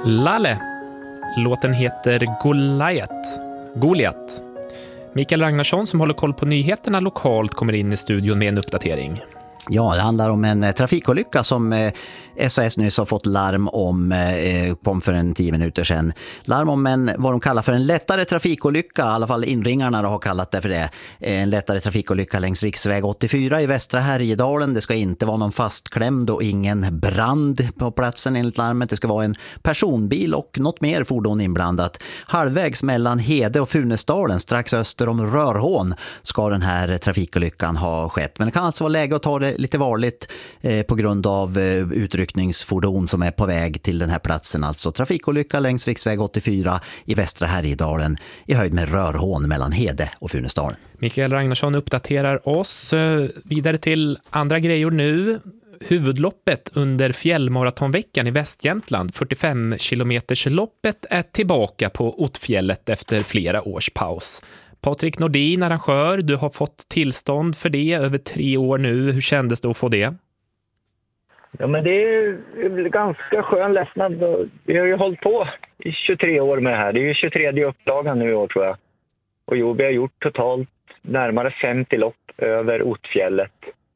Lalle. Låten heter Goliat. Mikael Ragnarsson som håller koll på nyheterna lokalt kommer in i studion med en uppdatering. Ja, det handlar om en trafikolycka som SAS nyss har fått larm om kom för 10 minuter sedan. Larm om vad de kallar för en lättare trafikolycka, i alla fall inringarna har kallat det för det. En lättare trafikolycka längs riksväg 84 i västra Härjedalen. Det ska inte vara någon fastklämd och ingen brand på platsen enligt larmet. Det ska vara en personbil och något mer fordon inblandat. Halvvägs mellan Hede och Funäsdalen, strax öster om Rörhån, ska den här trafikolyckan ha skett. Men det kan alltså vara läge att ta det lite varligt på grund av utryckningsfordon som är på väg till den här platsen. Alltså trafikolycka längs riksväg 84 i västra Härjedalen i höjd med Rörhån mellan Hede och Funäsdalen. Mikael Ragnarsson uppdaterar oss. Vidare till andra grejer nu. Huvudloppet under fjällmaratonveckan i Västjämtland, 45 kilometersloppet, är tillbaka på Ottfjället efter flera års paus. Patrik Nordin, arrangör, du har fått tillstånd för det över 3 år nu. Hur kändes det att få det? Ja, men det är ganska skön lättnad. Vi har ju hållit på i 23 år med det här. Det är ju 23:e upplagan nu i år, tror jag. Och jo, vi har gjort totalt närmare 50 lopp över Ottfjället.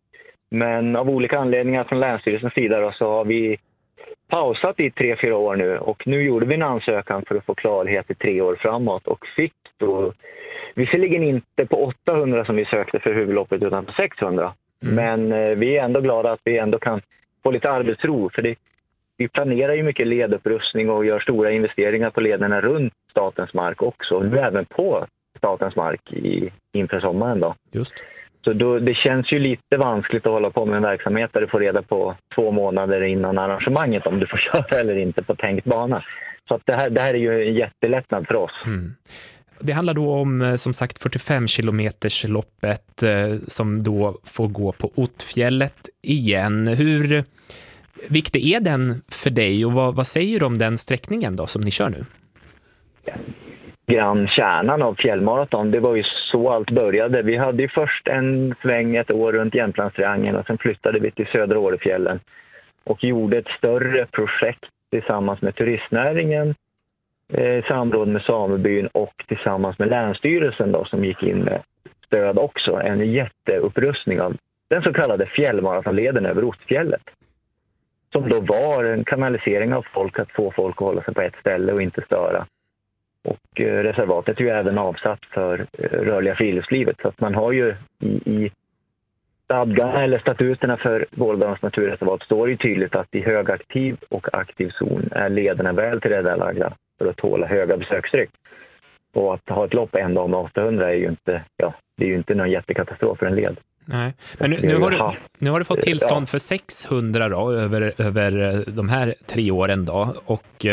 Men av olika anledningar från Länsstyrelsens sida då, så har vi pausat i 3-4 år nu. Och nu gjorde vi en ansökan för att få klarhet i 3 år framåt och fick då visserligen inte på 800 som vi sökte för huvudloppet utan på 600. Men vi är ändå glada att vi ändå kan få lite arbetsro. För vi planerar ju mycket ledupprustning och gör stora investeringar på lederna runt statens mark också. Nu även på statens mark inför sommaren då. Just. Så det känns ju lite vanskligt att hålla på med en verksamhet där du får reda på 2 månader innan arrangemanget om du får köra eller inte på tänkt bana. Så att det här är ju en jättelättnad för oss. Det handlar då om, som sagt, 45 kilometersloppet som då får gå på Ottfjället igen. Hur viktig är den för dig och vad säger du om den sträckningen då som ni kör nu? Kärnan av fjällmaraton, det var ju så allt började. Vi hade ju först en sväng ett år runt Jämtlandstriangeln och sen flyttade vi till södra Årefjällen och gjorde ett större projekt tillsammans med turistnäringen, samråd med samebyn och tillsammans med Länsstyrelsen då, som gick in med stöd också. En jätteupprustning av den så kallade fjällmaratonleden över Ottfjället. Som då var en kanalisering av folk, att få folk att hålla sig på ett ställe och inte störa. Och reservatet är ju även avsatt för rörliga friluftslivet. Så att man har ju i stadgarna eller statuterna för Vålådalens naturreservat står det tydligt att i högaktiv och aktiv zon är lederna väl tillrättalagda för att tåla höga besökstryck. Och att ha ett lopp en dag med 800 är ju inte, det är ju inte någon jättekatastrof för en led. Nej, men nu har du fått tillstånd för 600 då, över de här 3 åren då. Och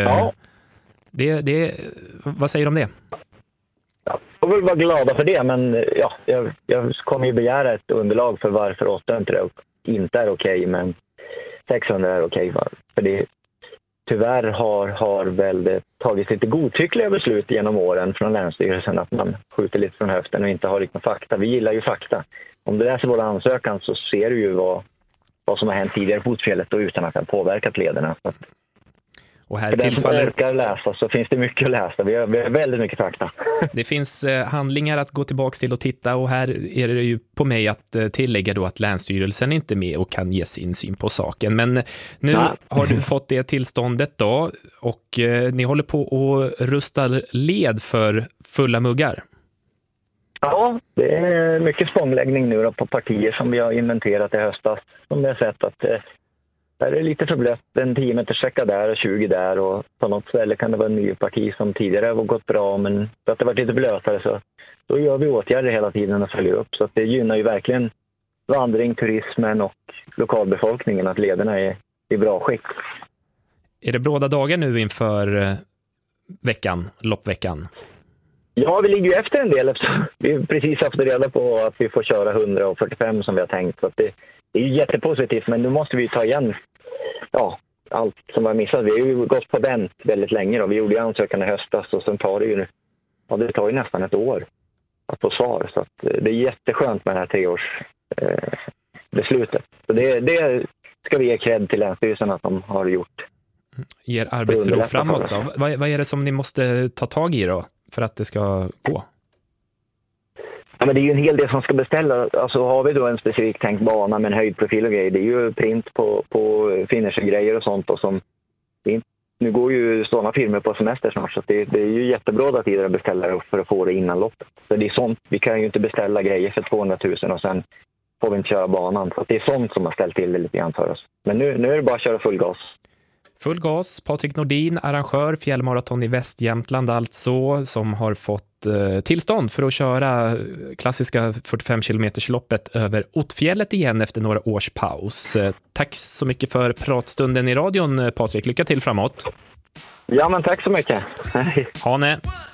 vad säger du om det? Jag vill vara glada för det, men jag kommer ju begära ett underlag för varför 800 inte är okej, men 600 är okej. För det tyvärr har väl det tagits lite godtyckliga beslut genom åren från Länsstyrelsen att man skjuter lite från höften och inte har riktigt fakta. Vi gillar ju fakta. Om du läser våra ansökan så ser du ju vad som har hänt tidigare på Ottfjället och utan att det har påverkat lederna. Och här för den som orkar läsa så finns det mycket att läsa. Vi har väldigt mycket fakta. Det finns handlingar att gå tillbaka till och titta, och här är det ju på mig att tillägga då att Länsstyrelsen inte är med och kan ge sin syn på saken. Men nu har du fått det tillståndet då, och ni håller på att rusta led för fulla muggar. Ja, det är mycket spångläggning nu då på partier som vi har inventerat i höstas. Som vi har sett att där är lite för blött, en 10 meters sträcka där och 20 där, och på något ställe kan det vara en ny parti som tidigare har gått bra, men för att det varit lite blötare så då gör vi åtgärder hela tiden och följer upp. Så att det gynnar ju verkligen vandring, turismen och lokalbefolkningen att lederna är i bra skick. Är det bråda dagar nu inför loppveckan? Ja, vi ligger ju efter en del eftersom vi precis haft reda på att vi får köra 145 som vi har tänkt. Så att det är ju jättepositivt, men nu måste vi ta igen allt som vi har missat. Vi har ju gått på vänt väldigt länge då. Vi gjorde ju ansökan i höstas och sen tar det tar ju nästan ett år att få svar. Så att det är jätteskönt med det här 3-års beslutet. Så det ska vi ge cred till Länsstyrelsen att de har gjort. Ger arbetsro framåt då. Vad är det som ni måste ta tag i då för att det ska gå? Ja, men det är ju en hel del som ska beställa. Alltså har vi då en specifik tänkt bana med en höjdprofil och grejer, det är ju print på finisher-grejer och sånt. Och som, nu går ju sådana firmor på semester snart, så det är ju jättebra tider att beställa för att få det innan loppet. Så det är sånt, vi kan ju inte beställa grejer för 200 000 och sen får vi inte köra banan. Så det är sånt som har ställt till det lite grann för oss. Men nu är det bara att köra full gas. Full gas. Patrik Nordin, arrangör fjällmaraton i Västjämtland alltså, som har fått tillstånd för att köra klassiska 45 km-loppet över Ottfjället igen efter några års paus. Tack så mycket för pratstunden i radion, Patrik. Lycka till framåt. Ja, men tack så mycket. Ha det.